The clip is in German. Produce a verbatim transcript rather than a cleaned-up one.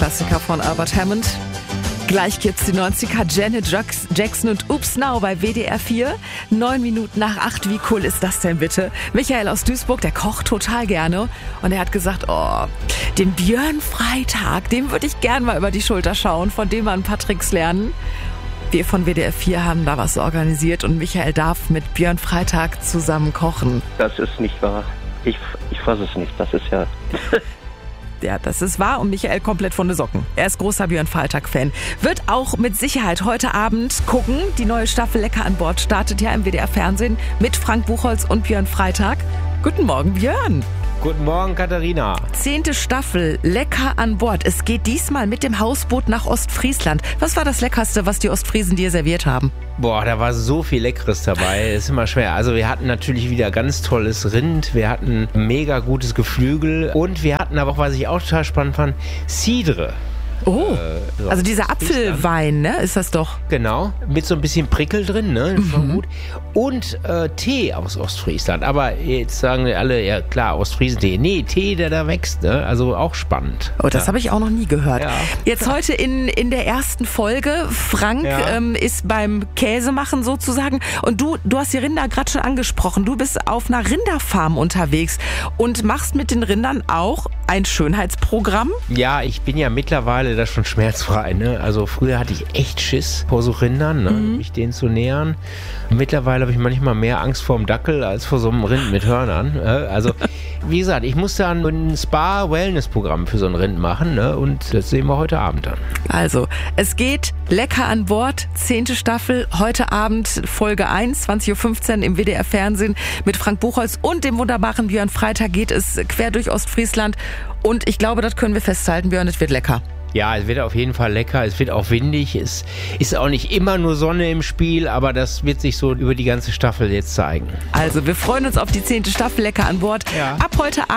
Klassiker von Albert Hammond. Gleich gibt's die neunziger, Janet Jackson und Oops Now bei W D R vier. Neun Minuten nach acht, wie cool ist das denn bitte? Michael aus Duisburg, der kocht total gerne. Und er hat gesagt, oh, den Björn Freitag, dem würde ich gern mal über die Schulter schauen, von dem mal ein paar Tricks lernen. Wir von W D R vier haben da was organisiert und Michael darf mit Björn Freitag zusammen kochen. Das ist nicht wahr. Ich, ich fasse es nicht. Das ist ja... Ja, das ist wahr und Michael komplett von den Socken. Er ist großer Björn Freitag-Fan. Wird auch mit Sicherheit heute Abend gucken. Die neue Staffel Lecker an Bord startet ja im W D R-Fernsehen mit Frank Buchholz und Björn Freitag. Guten Morgen, Björn. Guten Morgen, Katharina. Zehnte Staffel Lecker an Bord. Es geht diesmal mit dem Hausboot nach Ostfriesland. Was war das Leckerste, was die Ostfriesen dir serviert haben? Boah, da war so viel Leckeres dabei. Das ist immer schwer. Also wir hatten natürlich wieder ganz tolles Rind. Wir hatten mega gutes Geflügel. Und wir hatten aber auch, was ich auch total spannend fand, Cidre. Oh, äh, so also dieser Apfelwein, ne, ist das doch? Genau, mit so ein bisschen Prickel drin, ne, das war Mhm. gut. Und äh, Tee aus Ostfriesland. Aber jetzt sagen wir alle, ja klar, Ostfriesentee. Nee, Tee, der da wächst, ne, also auch spannend. Oh, das ja. habe ich auch noch nie gehört. Ja. Jetzt heute in, in der ersten Folge. Frank Ja. ähm, ist beim Käsemachen sozusagen. Und du, du hast die Rinder gerade schon angesprochen. Du bist auf einer Rinderfarm unterwegs und machst mit den Rindern auch ein Schönheitsprogramm. Ja, ich bin ja mittlerweile da schon schmerzfrei, ne? Also früher hatte ich echt Schiss vor so Rindern, ne? Mhm. mich denen zu nähern. Mittlerweile habe ich manchmal mehr Angst vor dem Dackel als vor so einem Rind mit Hörnern. Ne? Also wie gesagt, ich muss dann ein Spa-Wellness-Programm für so ein Rind machen, ne? Und das sehen wir heute Abend dann. Also, es geht Lecker an Bord, zehnte Staffel, heute Abend Folge eins, zwanzig Uhr fünfzehn im W D R-Fernsehen mit Frank Buchholz und dem wunderbaren Björn Freitag geht es quer durch Ostfriesland. Und ich glaube, das können wir festhalten, Björn, es wird lecker. Ja, es wird auf jeden Fall lecker, es wird auch windig, es ist auch nicht immer nur Sonne im Spiel, aber das wird sich so über die ganze Staffel jetzt zeigen. Also, wir freuen uns auf die zehnte Staffel Lecker an Bord. Ja. Ab heute Abend.